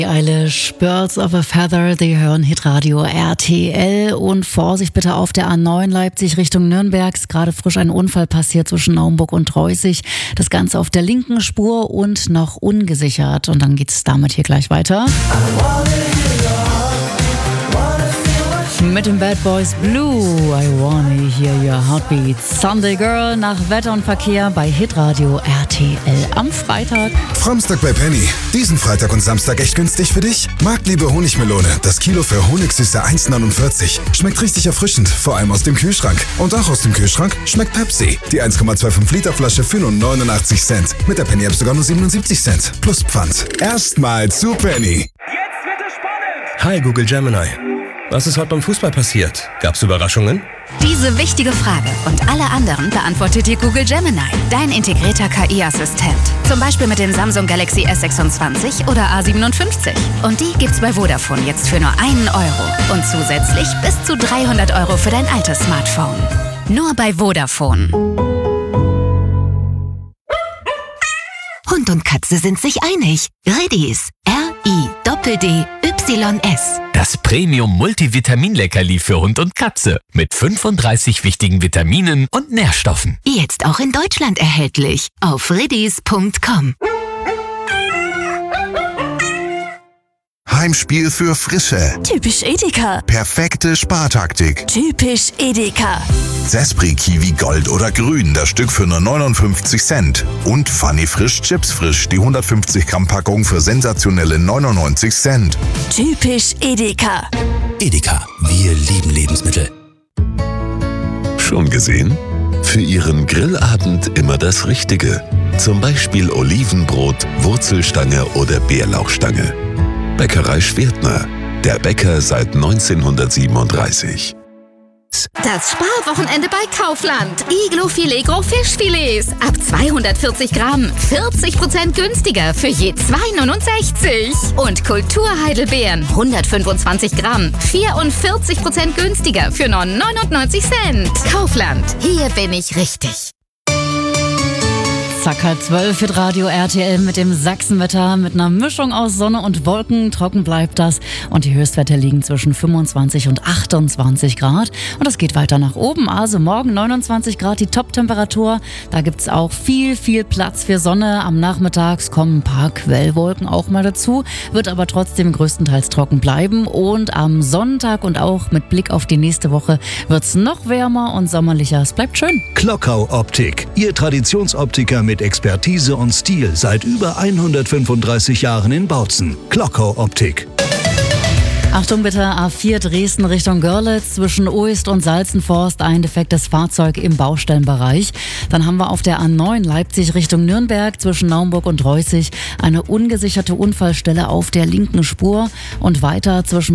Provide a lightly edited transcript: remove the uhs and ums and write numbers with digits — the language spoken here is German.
Eilish, Birds of a Feather, die hören Hitradio RTL. Und Vorsicht bitte auf der A9 Leipzig Richtung Nürnberg. Ist gerade frisch ein Unfall passiert zwischen Naumburg und Reußig. Das Ganze auf der linken Spur und noch ungesichert. Und dann geht's damit hier gleich weiter. Mit dem Bad Boys Blue, I wanna hear your heartbeat. Sunday Girl nach Wetter und Verkehr bei Hitradio RTL am Freitag. Framstag bei Penny. Diesen Freitag und Samstag echt günstig für dich? Marktliebe Honigmelone. Das Kilo für Honigsüße 1,49. Schmeckt richtig erfrischend, vor allem aus dem Kühlschrank. Und auch aus dem Kühlschrank schmeckt Pepsi. Die 1,25 Liter Flasche für nur 89 Cent. Mit der Penny App sogar nur 77 Cent. Plus Pfand. Erstmal zu Penny. Jetzt wird es spannend! Hi Google Gemini. Was ist heute beim Fußball passiert? Gab's Überraschungen? Diese wichtige Frage und alle anderen beantwortet dir Google Gemini, dein integrierter KI-Assistent. Zum Beispiel mit den Samsung Galaxy S26 oder A57. Und die gibt's bei Vodafone jetzt für nur 1 Euro. Und zusätzlich bis zu 300 Euro für dein altes Smartphone. Nur bei Vodafone. Hund und Katze sind sich einig. Redis. RIDDYS. Das Premium-Multivitamin-Leckerli für Hund und Katze mit 35 wichtigen Vitaminen und Nährstoffen. Jetzt auch in Deutschland erhältlich. Auf redis.com. Heimspiel für Frische. Typisch Edeka. Perfekte Spartaktik. Typisch Edeka. Zespri Kiwi Gold oder Grün, das Stück für nur 59 Cent. Und Funny Frisch Chips Frisch, die 150 Gramm Packung für sensationelle 99 Cent. Typisch Edeka. Edeka, wir lieben Lebensmittel. Schon gesehen? Für Ihren Grillabend immer das Richtige. Zum Beispiel Olivenbrot, Wurzelstange oder Bärlauchstange. Bäckerei Schwertner. Der Bäcker seit 1937. Das Sparwochenende bei Kaufland. Iglo-Filet Gros Fischfilets. Ab 240 Gramm. 40% günstiger für je 2,69. Und Kulturheidelbeeren. 125 Gramm. 44% günstiger für nur 99 Cent. Kaufland. Hier bin ich richtig. Zack, 12 für Radio RTL mit dem Sachsenwetter. Mit einer Mischung aus Sonne und Wolken. Trocken bleibt das. Und die Höchstwerte liegen zwischen 25 und 28 Grad. Und es geht weiter nach oben. Also morgen 29 Grad die Top-Temperatur. Da gibt's auch viel Platz für Sonne. Am Nachmittag kommen ein paar Quellwolken auch mal dazu. Wird aber trotzdem größtenteils trocken bleiben. Und am Sonntag und auch mit Blick auf die nächste Woche wird's noch wärmer und sommerlicher. Es bleibt schön. Klockau Optik. Ihr Traditionsoptiker mit Expertise und Stil seit über 135 Jahren in Bautzen. Klockau Optik. Achtung bitte, A4 Dresden Richtung Görlitz, zwischen Oest und Salzenforst ein defektes Fahrzeug im Baustellenbereich. Dann haben wir auf der A9 Leipzig Richtung Nürnberg, zwischen Naumburg und Reußig eine ungesicherte Unfallstelle auf der linken Spur und weiter zwischen